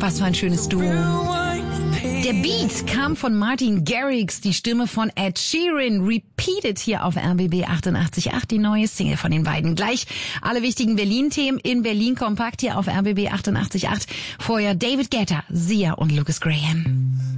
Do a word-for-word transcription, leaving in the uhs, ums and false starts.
Was für ein schönes Duo. Der Beat kam von Martin Garrix, die Stimme von Ed Sheeran. Repeated hier auf R B B achtundachtzig Komma acht, die neue Single von den beiden. Gleich alle wichtigen Berlin-Themen in Berlin kompakt hier auf R B B achtundachtzig Komma acht. Vorher David Guetta, Sia und Lucas Graham.